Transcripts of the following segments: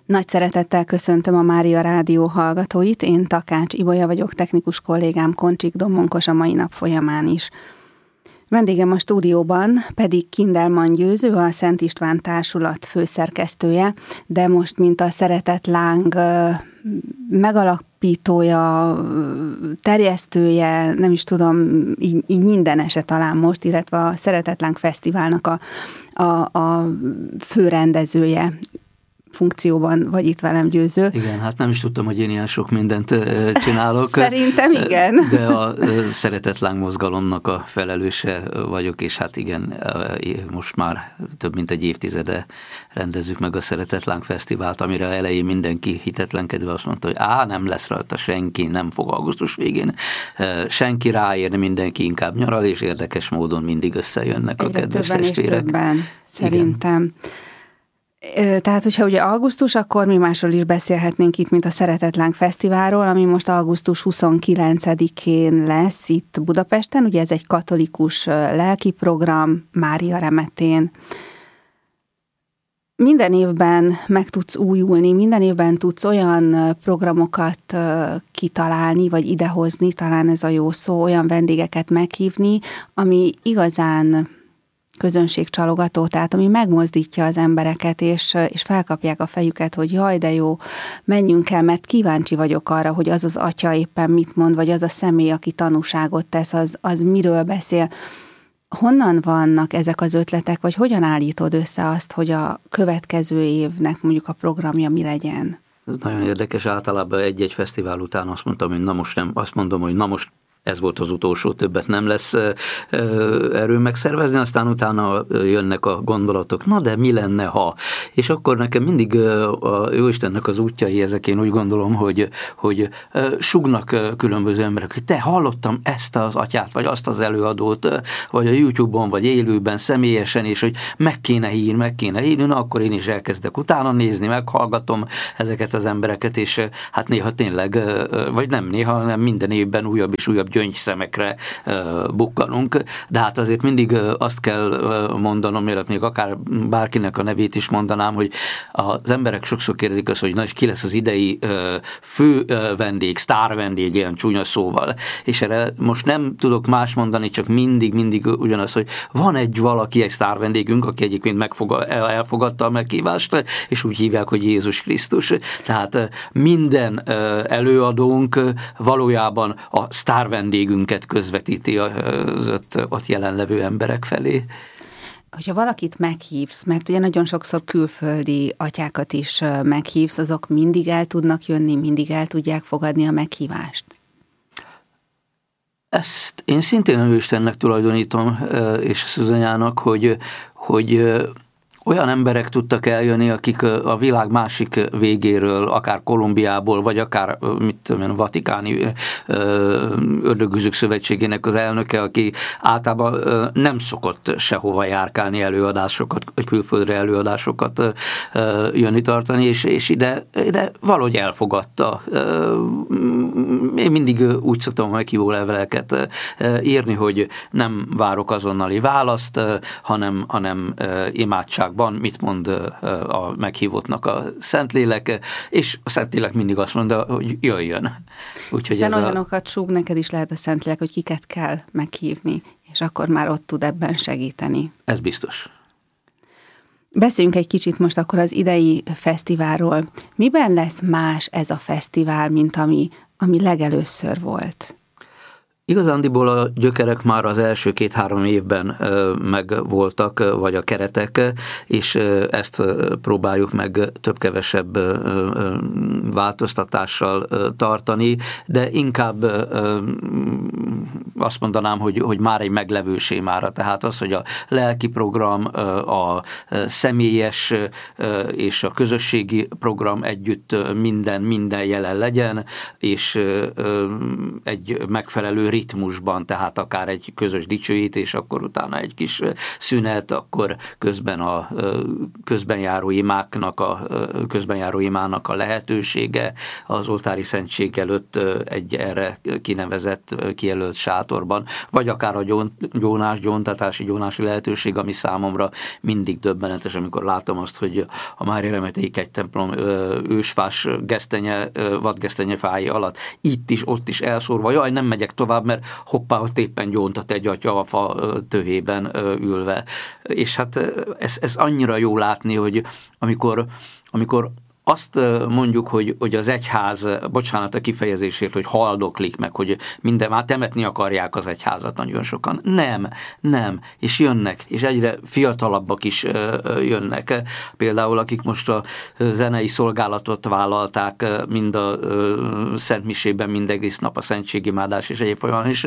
Nagy szeretettel köszöntöm a Mária Rádió hallgatóit, én Takács Ibolya vagyok, technikus kollégám Koncsik Domonkos a mai nap folyamán is. Vendégem a stúdióban pedig Kindelman Győző, a Szent István Társulat főszerkesztője, de most mint a Szeretett Láng megalapítója, terjesztője, nem is tudom, így mindenese talán most, illetve a Szeretett Láng Fesztiválnak a főrendezője funkcióban vagy itt velem, Győző. Igen, hát nem is tudtam, hogy én ilyen sok mindent csinálok. Szerintem igen. De a Szeretett Láng mozgalomnak a felelőse vagyok, és hát igen, most már több mint egy évtizede rendezzük meg a Szeretett Láng Fesztivált, amire elején mindenki hitetlenkedve azt mondta, hogy nem lesz rajta senki, nem fog augusztus végén senki ráérni, mindenki inkább nyaral, és érdekes módon mindig összejönnek egyre a kedves testvérek. Többen, szerintem. Igen. Tehát, hogyha ugye augusztus, akkor mi másról is beszélhetnénk itt, mint a Szeretett Láng Fesztiválról, ami most augusztus 29-én lesz itt Budapesten. Ugye ez egy katolikus lelkiprogram, Mária remetén. Minden évben meg tudsz újulni, minden évben tudsz olyan programokat kitalálni, vagy idehozni, talán ez a jó szó, olyan vendégeket meghívni, ami igazán közönségcsalogató, tehát ami megmozdítja az embereket, és felkapják a fejüket, hogy jaj, de jó, menjünk el, mert kíváncsi vagyok arra, hogy az az atya éppen mit mond, vagy az a személy, aki tanúságot tesz, az miről beszél. Honnan vannak ezek az ötletek, vagy hogyan állítod össze azt, hogy a következő évnek mondjuk a programja mi legyen? Ez nagyon érdekes, általában egy-egy fesztivál után azt mondom, hogy na most ez volt az utolsó, többet nem lesz erről megszervezni, aztán utána jönnek a gondolatok, na de mi lenne, ha? És akkor nekem mindig a Jóistennek az útjai ezek, én úgy gondolom, hogy sugnak különböző emberek, hogy te hallottam ezt az atyát, vagy azt az előadót, vagy a YouTube-on, vagy élőben, személyesen, és hogy meg kéne írni, na akkor én is elkezdek utána nézni, meghallgatom ezeket az embereket, és hát néha tényleg, vagy nem néha, hanem minden évben újabb és újabb gyöngyszemekre bukkanunk, de hát azért mindig azt kell mondanom, mielőtt még akár bárkinek a nevét is mondanám, hogy az emberek sokszor kérdezik azt, hogy na és ki lesz az idei fő vendég, sztár vendég, ilyen csúnya szóval, és erre most nem tudok más mondani, csak mindig ugyanaz, hogy van egy sztár vendégünk, aki egyébként elfogadta a meghívást, és úgy hívják, hogy Jézus Krisztus. Tehát minden előadónk valójában a sztár vendégünket közvetíti az ott jelenlevő emberek felé. Hogyha valakit meghívsz, mert ugye nagyon sokszor külföldi atyákat is meghívsz, azok mindig el tudnak jönni, mindig el tudják fogadni a meghívást? Ezt én szintén a Istennek tulajdonítom, és Szuzanyának, hogy olyan emberek tudtak eljönni, akik a világ másik végéről, akár Kolumbiából, vagy akár a Vatikáni Ördögüzők Szövetségének az elnöke, aki általában nem szokott sehova járkálni előadásokat, külföldre előadásokat jönni tartani, és ide valahogy elfogadta. Én mindig úgy szoktam a meghívó leveleket írni, hogy nem várok azonnali választ, hanem imádság mit mond a meghívottnak a Szentlélek, és a Szentlélek mindig azt mondja, hogy jöjjön. Úgyhogy hiszen olyanokat súg neked is lehet a Szentlélek, hogy kiket kell meghívni, és akkor már ott tud ebben segíteni. Ez biztos. Beszéljünk egy kicsit most akkor az idei fesztiválról. Miben lesz más ez a fesztivál, mint ami legelőször volt? Igazándiból a gyökerek már az első 2-3 évben megvoltak, vagy a keretek, és ezt próbáljuk meg több-kevesebb változtatással tartani, de inkább azt mondanám, hogy már egy meglevő sémára, tehát az, hogy a lelki program, a személyes és a közösségi program együtt minden jelen legyen, és egy megfelelő ritmusban, tehát akár egy közös dicsőítés, akkor utána egy kis szünet, akkor közben a közben járó imának a lehetősége, az oltári szentség előtt egy erre kinevezett, kijelölt sátorban, vagy akár a gyóntatási lehetőség, ami számomra mindig döbbenetes, amikor látom azt, hogy a Mária Remetei Kegytemplom ősfás vadgesztenyefái alatt ott is elszórva, jaj, nem megyek tovább, mert hoppá, ott éppen gyóntat egy atya a fa tövében ülve. És hát ez annyira jó látni, hogy amikor azt mondjuk, hogy az egyház, bocsánat a kifejezésért, hogy haldoklik meg, hogy már temetni akarják az egyházat nagyon sokan. Nem. És jönnek, és egyre fiatalabbak is jönnek. Például akik most a zenei szolgálatot vállalták, mind a Szent Misében, mind egész nap a szentségimádás és egyéb folyamán, és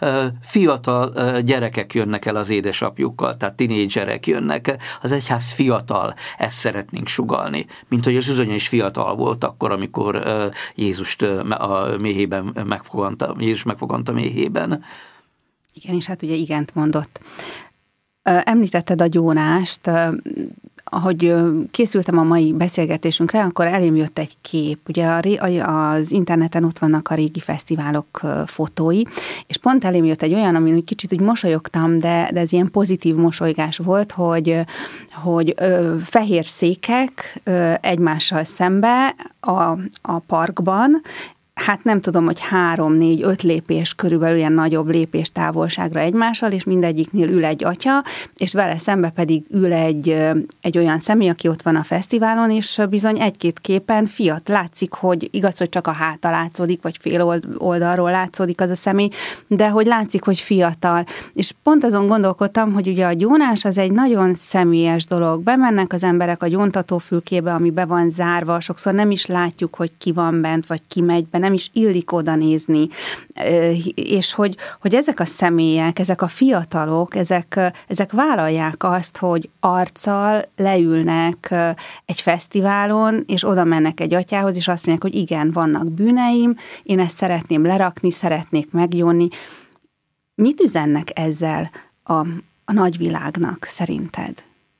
fiatal gyerekek jönnek el az édesapjukkal, tehát tinédzserek jönnek. Az egyház fiatal, ezt szeretnénk sugallni, mint hogy az is fiatal volt akkor, amikor Jézust a méhében megfoganta méhében. Igen, és hát ugye igent mondott. Említetted a gyónást, ahogy készültem a mai beszélgetésünkre, akkor elém jött egy kép. Ugye az interneten ott vannak a régi fesztiválok fotói, és pont elém jött egy olyan, amin kicsit úgy mosolyogtam, de ez ilyen pozitív mosolygás volt, hogy fehér székek egymással szembe a parkban, hát nem tudom, hogy 3-4-5 lépés körülbelül ilyen nagyobb lépés távolságra egymással, és mindegyiknél ül egy atya, és vele szembe pedig ül egy olyan személy, aki ott van a fesztiválon, és bizony egy-két képen látszik, hogy igaz, hogy csak a háta látszódik, vagy fél oldalról látszódik az a személy, de hogy látszik, hogy fiatal. És pont azon gondolkodtam, hogy ugye a gyónás az egy nagyon személyes dolog. Bemennek az emberek a gyóntatófülkébe, ami be van zárva, sokszor nem is látjuk, hogy ki van bent, vagy ki megy be, nem is illik oda nézni, és hogy ezek a személyek, ezek a fiatalok, ezek vállalják azt, hogy arccal leülnek egy fesztiválon, és oda mennek egy atyához, és azt mondják, hogy igen, vannak bűneim, én ezt szeretném lerakni, szeretnék megjóni. Mit üzennek ezzel a nagyvilágnak szerinted?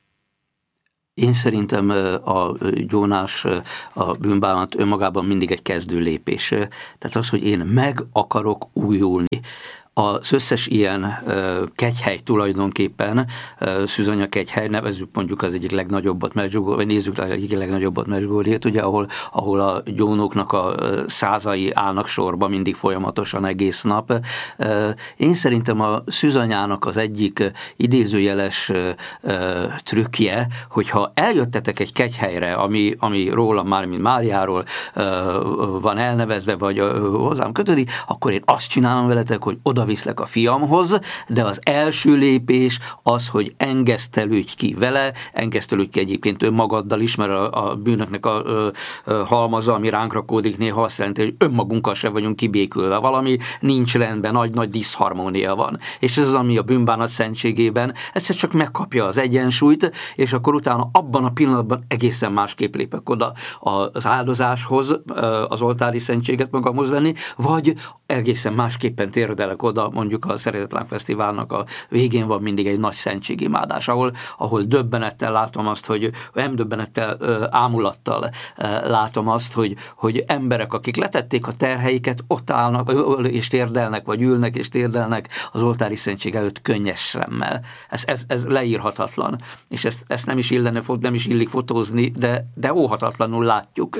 Én szerintem a gyónás, a bűnbánat önmagában mindig egy kezdő lépés. Tehát az, hogy én meg akarok újulni. Az összes ilyen kegyhely tulajdonképpen, Szűzanya kegyhely, nevezzük mondjuk az egyik legnagyobbat Medjugorje, vagy nézzük az egyik legnagyobbat Medjugorjét, ugye, ahol a gyónóknak a százai állnak sorba mindig folyamatosan egész nap. Én szerintem a Szűzanyának az egyik idézőjeles trükkje, hogyha eljöttetek egy kegyhelyre, ami rólam már, mint Máriáról van elnevezve, vagy hozzám kötődik, akkor én azt csinálom veletek, hogy oda viszlek a fiamhoz, de az első lépés az, hogy engesztelődj ki vele, engesztelődj ki egyébként önmagaddal is, mert a bűnöknek a halmaza, ami ránk rakódik, néha azt jelenti, hogy önmagunkkal sem vagyunk kibékülve, valami nincs rendben, nagy diszharmónia van. És ez az, ami a bűnbánat szentségében egyszer csak megkapja az egyensúlyt, és akkor utána abban a pillanatban egészen másképp lépek oda az áldozáshoz, az oltári szentséget magamhoz venni, vagy egészen másképpen térdelek oda, mondjuk a Szeretetlen Fesztiválnak a végén van mindig egy nagy szentségimádás, ahol döbbenettel látom azt, hogy nem döbbenettel, ámulattal látom azt, hogy emberek, akik letették a terheiket, ott állnak és térdelnek, vagy ülnek és térdelnek az oltári szentség előtt könnyes szemmel. Ez leírhatatlan. És ezt nem is illik fotózni, de óhatatlanul látjuk.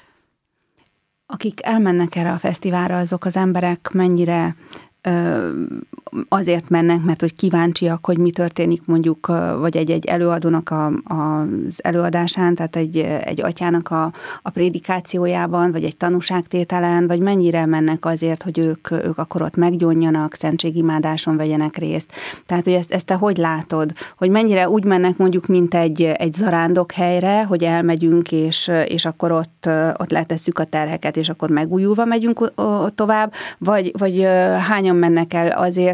Akik elmennek erre a fesztiválra, azok az emberek mennyire azért mennek, mert hogy kíváncsiak, hogy mi történik mondjuk, vagy egy előadónak az előadásán, tehát egy atyának a prédikációjában, vagy egy tanúságtételen, vagy mennyire mennek azért, hogy ők akkor ott meggyónjanak, szentségimádáson vegyenek részt. Tehát, hogy ezt te hogy látod? Hogy mennyire úgy mennek mondjuk, mint egy zarándokhelyre, hogy elmegyünk, és akkor ott letesszük a terheket, és akkor megújulva megyünk tovább, vagy hányan mennek el azért,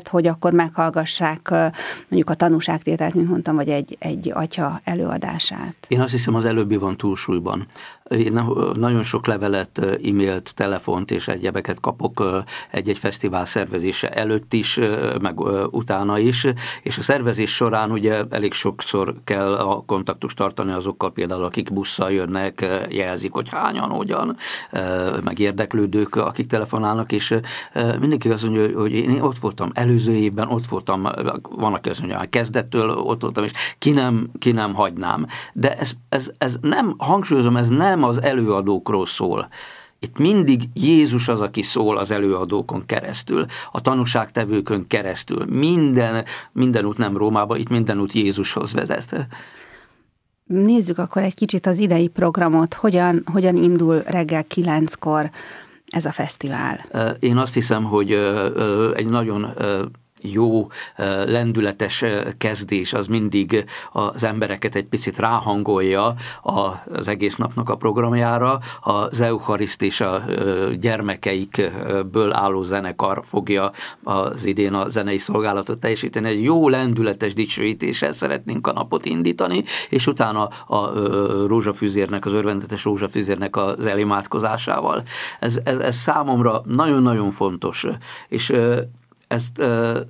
hogy akkor meghallgassák mondjuk a tanúságtételt, mint mondtam, vagy egy atya előadását? Én azt hiszem, az előbbi van túlsúlyban. Én nagyon sok levelet, e-mailt, telefont és egyebeket kapok egy-egy fesztivál szervezése előtt is, meg utána is, és a szervezés során ugye elég sokszor kell a kontaktust tartani azokkal, például akik busszal jönnek, jelzik, hogy hányan, hogyan, meg érdeklődők, akik telefonálnak, és mindenki azt mondja, hogy én ott voltam előző évben, ott voltam, van, aki azt mondja, kezdettől ott voltam, és ki nem hagynám. De ez nem, hangsúlyozom, ez nem az előadókról szól. Itt mindig Jézus az, aki szól az előadókon keresztül, a tanúságtevőkön keresztül. Minden út nem Rómába, itt minden út Jézushoz vezet. Nézzük akkor egy kicsit az idei programot. Hogyan indul reggel 9-kor ez a fesztivál? Én azt hiszem, hogy egy nagyon jó, lendületes kezdés az mindig az embereket egy picit ráhangolja az egész napnak a programjára. Az Euchariszt és a gyermekeikből álló zenekar fogja az idén a zenei szolgálatot teljesíteni. Egy jó, lendületes dicsőítéssel szeretnénk a napot indítani, és utána a rózsafűzérnek, az örvendetes rózsafűzérnek az elimádkozásával. Ez számomra nagyon-nagyon fontos, és ezt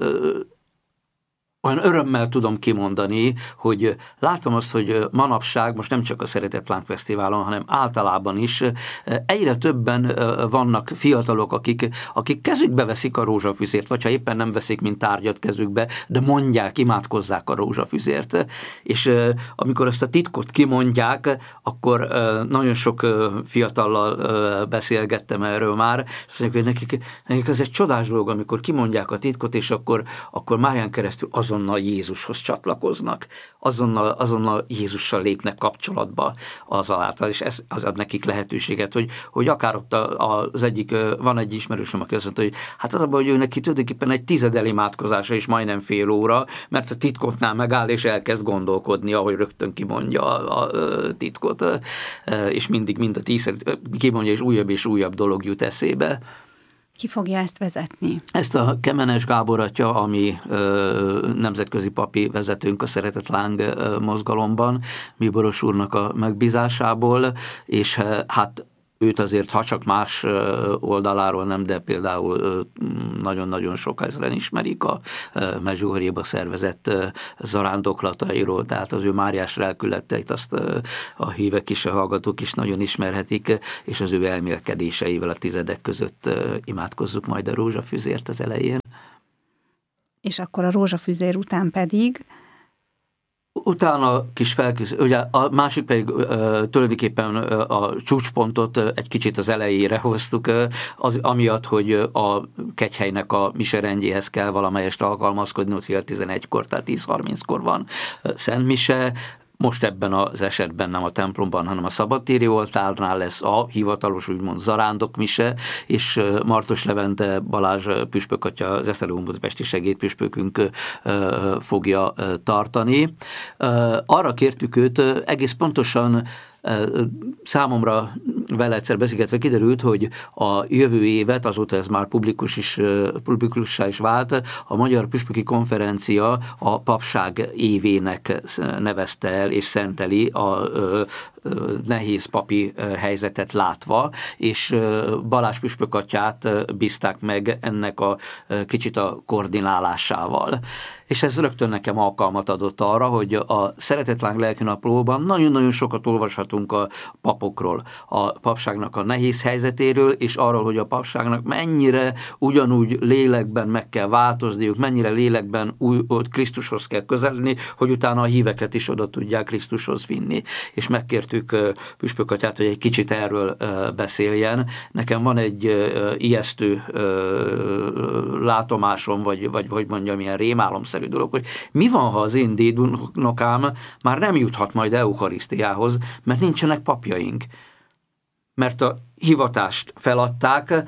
olyan örömmel tudom kimondani, hogy látom azt, hogy manapság, most nem csak a Szeretettláng Fesztiválon, hanem általában is egyre többen vannak fiatalok, akik kezükbe veszik a rózsafüzért, vagy ha éppen nem veszik, mint tárgyat kezükbe, de mondják, imádkozzák a rózsafüzért. És amikor ezt a titkot kimondják, akkor nagyon sok fiatallal beszélgettem erről már, és azt mondják, hogy nekik ez egy csodás dolog, amikor kimondják a titkot, és akkor Márián keresztül azonnal Jézushoz csatlakoznak, azonnal Jézussal lépnek kapcsolatba azáltal, és ez az ad nekik lehetőséget, hogy akár ott az egyik, van egy ismerősöm, aki azt mondta, hogy hát az abban, hogy ő neki tulajdonképpen egy 10 imádkozása is majdnem fél óra, mert a titkotnál megáll, és elkezd gondolkodni, ahogy rögtön kimondja a titkot, és mindig mind a 10 kimondja, és újabb dolog jut eszébe. Ki fogja ezt vezetni? Ezt a Kemenes Gábor atya, ami nemzetközi papi vezetőnk a Szeretettláng mozgalomban, Bíboros úrnak a megbízásából, és hát őt azért, ha csak más oldaláról nem, de például nagyon-nagyon sok ezeren ismerik a Mezsugoréba szervezett zarándoklatairól, tehát az ő Máriás lelkületeit azt a hívek is, a hallgatók is nagyon ismerhetik, és az ő elmélkedéseivel a tizedek között imádkozzuk majd a rózsafüzért az elején. És akkor a rózsafüzér után pedig... Utána kis felkészül, ugye a másik pedig tulajdonképpen a csúcspontot egy kicsit az elejére hoztuk, az amiatt, hogy a kegyhelynek a miserendjéhez kell valamelyest alkalmazkodni, ott fél 11-kor, tehát 10:30-kor van szentmise. Most ebben az esetben nem a templomban, hanem a szabadtéri oltárnál lesz a hivatalos, úgymond zarándokmise, és Martos Levente Balázs püspökatya, az esztergomi budapesti segédpüspökünk fogja tartani. Arra kértük őt, egész pontosan számomra vele egyszer beszélgetve kiderült, hogy a jövő évet, azóta ez már publikussá is vált, a Magyar Püspöki Konferencia a papság évének nevezte el és szenteli a nehéz papi helyzetet látva, és Balázs püspökatyát bízták meg ennek a kicsit a koordinálásával. És ez rögtön nekem alkalmat adott arra, hogy a Szeretettláng lelkinaplóban nagyon-nagyon sokat olvashatunk a papokról, a papságnak a nehéz helyzetéről, és arról, hogy a papságnak mennyire ugyanúgy lélekben meg kell változniuk, mennyire lélekben Krisztushoz kell közeledni, hogy utána a híveket is oda tudják Krisztushoz vinni. És megkértük püspökatyát, hogy egy kicsit erről beszéljen. Nekem van egy ijesztő látomásom, vagy hogy mondjam, ilyen rémálomszerű dolog, hogy mi van, ha az én dédunokám már nem juthat majd Eucharisztiához, mert nincsenek papjaink. Mert a hivatást feladták,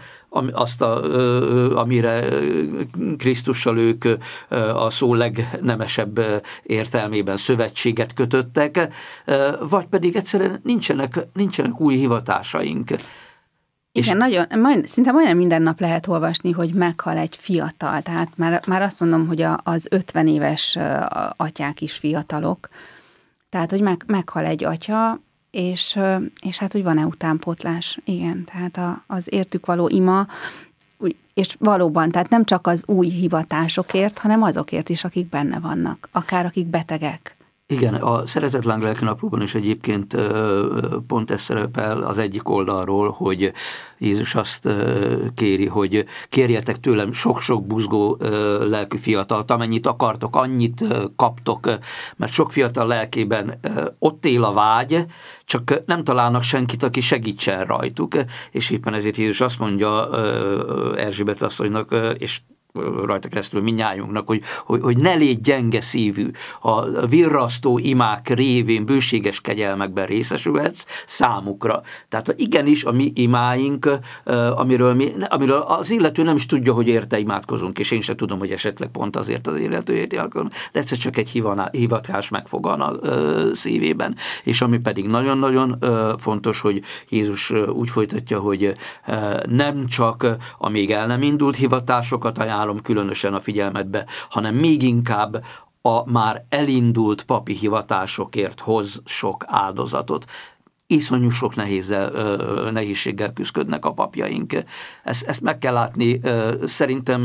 amire Krisztussal ők a szó legnemesebb értelmében szövetséget kötöttek, vagy pedig egyszerűen nincsenek új hivatásaink. Igen, szinte majdnem minden nap lehet olvasni, hogy meghal egy fiatal, tehát már azt mondom, hogy az 50 éves atyák is fiatalok, tehát, hogy meghal egy atya, és hát, hogy van-e utánpótlás, igen, tehát az értük való ima, és valóban, tehát nem csak az új hivatásokért, hanem azokért is, akik benne vannak, akár akik betegek. Igen, a Szeretetláng lelkinaplóban is egyébként pont ez szerepel az egyik oldalról, hogy Jézus azt kéri, hogy kérjetek tőlem sok-sok buzgó lelkű fiatalt, amennyit akartok, annyit kaptok, mert sok fiatal lelkében ott él a vágy, csak nem találnak senkit, aki segítsen rajtuk, és éppen ezért Jézus azt mondja Erzsébet asszonynak, és rajta keresztül mindnyájunknak, hogy ne légy gyenge szívű, a virrasztó imák révén bőséges kegyelmekben részesülhetsz számukra. Tehát igenis a mi imáink, amiről az illető nem is tudja, hogy érte imádkozunk, és én sem tudom, hogy esetleg pont azért az illetőért imádkozunk, de egyszer csak egy hivatás megfogan a szívében. És ami pedig nagyon-nagyon fontos, hogy Jézus úgy folytatja, hogy nem csak a még el nem indult hivatásokat ajánlom különösen a figyelmetbe, hanem még inkább a már elindult papi hivatásokért hoz sok áldozatot. Iszonyú sok nehézséggel küzdködnek a papjaink. Ezt meg kell látni szerintem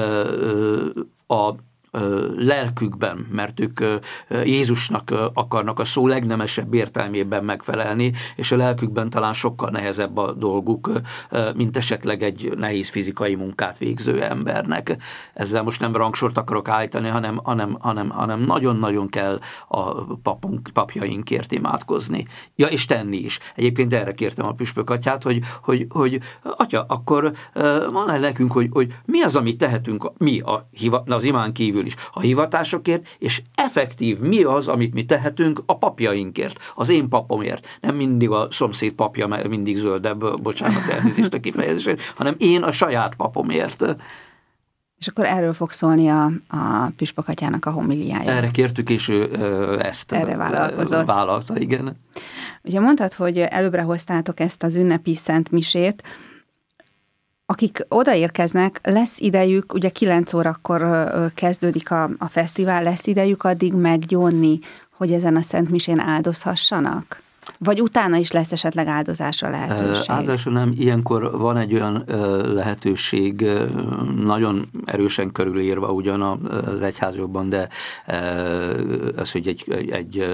a lelkükben, mert ők Jézusnak akarnak a szó legnemesebb értelmében megfelelni, és a lelkükben talán sokkal nehezebb a dolguk, mint esetleg egy nehéz fizikai munkát végző embernek. Ezzel most nem rangsort akarok állítani, hanem nagyon-nagyon kell a papjainkért imádkozni. Ja, és tenni is. Egyébként erre kértem a püspök atyát, hogy atya, akkor mondd el nekünk, hogy mi az, amit tehetünk mi az imán kívül is a hivatásokért, és effektív mi az, amit mi tehetünk a papjainkért, az én papomért. Nem mindig a szomszéd papja, mert mindig zöldebb, bocsánat, elnézést a kifejezésért, hanem én a saját papomért. És akkor erről fog szólni a püspök atyának a homiliája. Erre kértük, és ő ezt erre vállalta, igen. Ugye mondtad, hogy előbbre hoztátok ezt az ünnepi szent misét. Akik odaérkeznek, lesz idejük, ugye 9 órakor kezdődik a fesztivál, lesz idejük addig meggyónni, hogy ezen a szent misén áldozhassanak? Vagy utána is lesz esetleg áldozásra lehetőség? Áldozásra nem, ilyenkor van egy olyan lehetőség, nagyon erősen körülírva ugyan az egyházakban, de az, hogy egy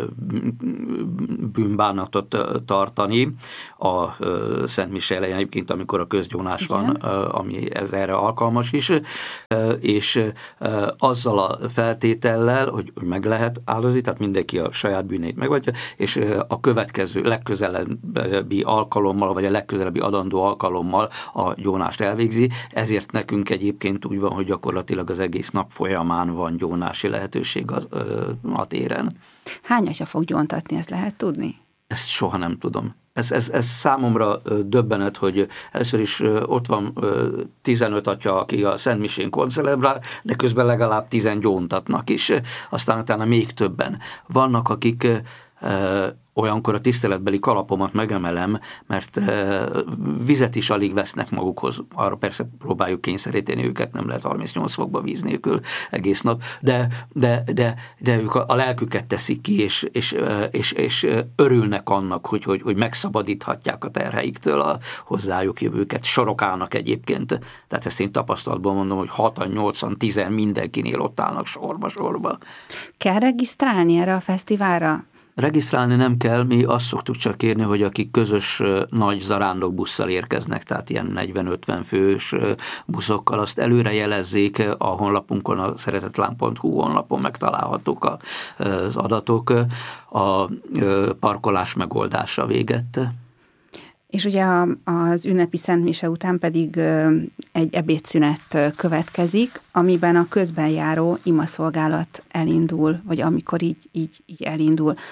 bűnbánatot tartani a Szent Mise elején, egyébként amikor a közgyónás van, ami ez erre alkalmas is, és azzal a feltétellel, hogy meg lehet áldozni, tehát mindenki a saját bűnét megvadja, és a következő, legközelebbi alkalommal, vagy a legközelebbi adandó alkalommal a gyónást elvégzi. Ezért nekünk egyébként úgy van, hogy gyakorlatilag az egész nap folyamán van gyónási lehetőség a téren. Hány atya fog gyóntatni, ezt lehet tudni? Ezt soha nem tudom. Ez számomra döbbenet, hogy először is ott van 15 atya, aki a Szent Misén koncelebrál, de közben legalább 10 gyóntatnak is. Aztán utána még többen. Vannak, akik olyankor a tiszteletbeli kalapomat megemelem, mert vizet is alig vesznek magukhoz. Arra persze próbáljuk kényszeríteni őket, nem lehet 38 fokba víz nélkül egész nap, de ők a lelküket teszik ki, és örülnek annak, hogy megszabadíthatják a terheiktől a hozzájuk jövőket. Sorok állnak egyébként. Tehát ezt én tapasztalatban mondom, hogy 6-an, 8-an, 10 mindenkinél ott állnak sorba. Kell regisztrálni erre a fesztiválra? Regisztrálni nem kell, mi azt szoktuk csak kérni, hogy akik közös nagy zarándokbusszal érkeznek, tehát ilyen 40-50 fős buszokkal, azt előre jelezzék a honlapunkon, a szeretetláng.hu honlapon megtalálhatók az adatok, a parkolás megoldása végett. És ugye az ünnepi Szent Mise után pedig egy ebédszünet következik, amiben a közben járó imaszolgálat elindul, vagy amikor így elindul.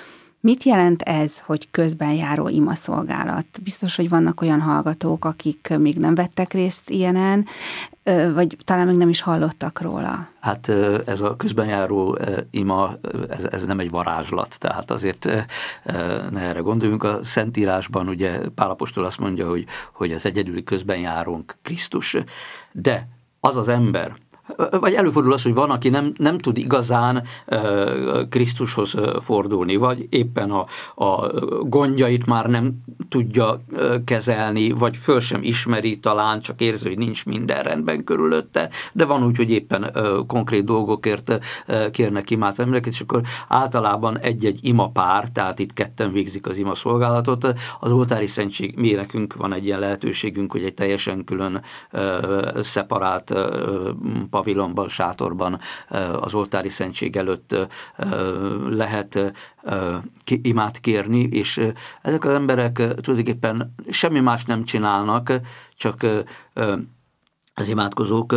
Mit jelent ez, hogy közben járó imaszolgálat? Biztos, hogy vannak olyan hallgatók, akik még nem vettek részt ilyenen, vagy talán még nem is hallottak róla. Hát ez a közben járó ima, ez nem egy varázslat, tehát azért ne erre gondoljunk. A Szentírásban ugye Pál apostol azt mondja, hogy az egyedüli közben járónk Krisztus. De az az ember, vagy előfordul az, hogy van, aki nem tud igazán Krisztushoz fordulni, vagy éppen a gondjait már nem tudja kezelni, vagy föl sem ismeri, talán csak érzi, hogy nincs minden rendben körülötte, de van úgy, hogy éppen konkrét dolgokért kérnek imát embereket, és akkor általában egy-egy imapár, tehát itt ketten végzik az imaszolgálatot. Az oltári szentség, mi nekünk van egy ilyen lehetőségünk, hogy egy teljesen külön szeparált pavilonban, sátorban az oltári szentség előtt lehet imát kérni, és ezek az emberek tulajdonképpen semmi más nem csinálnak, csak az imádkozók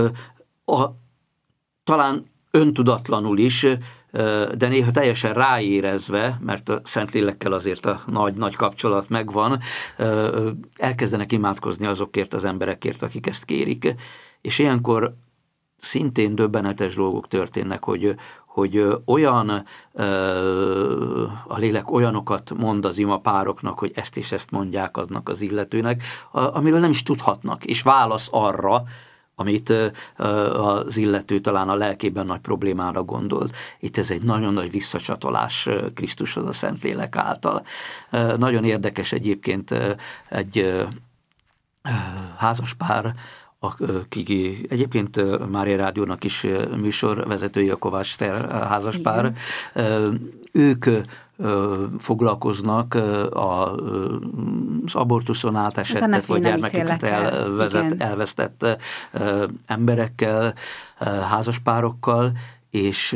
talán öntudatlanul is, de néha teljesen ráérezve, mert a Szentlélekkel azért a nagy kapcsolat megvan, elkezdenek imádkozni azokért az emberekért, akik ezt kérik. És ilyenkor szintén döbbenetes dolgok történnek, hogy olyan a lélek olyanokat mond az imapároknak, hogy ezt és ezt mondják aznak az illetőnek, amiről nem is tudhatnak, és válasz arra, amit az illető talán a lelkében nagy problémára gondolt. Itt ez egy nagyon nagy visszacsatolás Krisztushoz a Szentlélek által. Nagyon érdekes egyébként egy házaspár, aki egyébként Mária Rádiónak is műsorvezetője, a Kovács házaspár. Igen. Ők foglalkoznak az abortuszon átesett vagy gyermekeket elvesztett emberekkel, házaspárokkal, és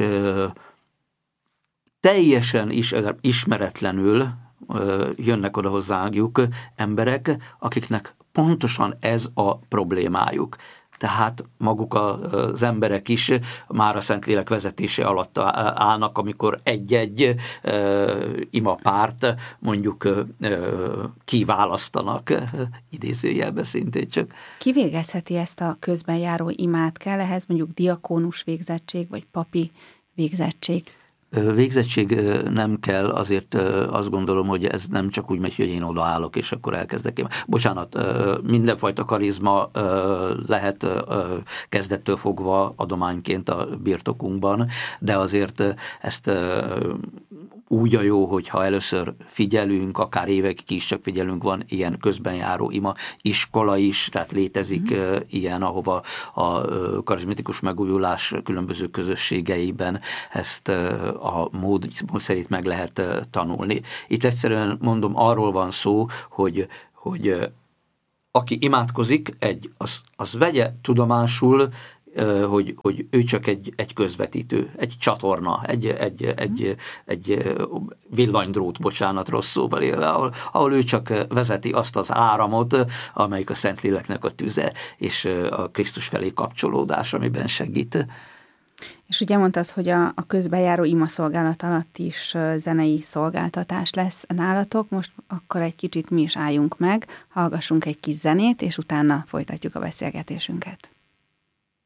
teljesen ismeretlenül jönnek oda hozzájuk emberek, akiknek pontosan ez a problémájuk. Tehát maguk az emberek is már a Szentlélek vezetése alatt állnak, amikor egy-egy imapárt mondjuk kiválasztanak, idézőjelben szintén csak. Ki végezheti ezt a közben járó imát? Kell ehhez mondjuk diakónus végzettség, vagy papi végzettség? Végzettség nem kell, azért azt gondolom, hogy ez nem csak úgy megy, hogy én odaállok, és akkor elkezdek. Bocsánat, mindenfajta karizma lehet kezdettől fogva adományként a birtokunkban, de azért ezt úgy a jó, hogyha először figyelünk, akár évekig is csak figyelünk, van ilyen közben járó ima iskola is, tehát létezik ilyen, ahova a karizmatikus megújulás különböző közösségeiben ezt a mód szerint meg lehet tanulni. Itt egyszerűen mondom, arról van szó, hogy aki imádkozik, az vegye tudomásul, hogy ő csak egy közvetítő, egy csatorna, egy villanydrót, bocsánat, rossz szóval élve, ahol ő csak vezeti azt az áramot, amelyik a Szentléleknek a tüze, és a Krisztus felé kapcsolódás, amiben segít. És ugye mondtad, hogy a közbejáró imaszolgálat alatt is zenei szolgáltatás lesz nálatok. Most akkor egy kicsit mi is álljunk meg, hallgassunk egy kis zenét, és utána folytatjuk a beszélgetésünket.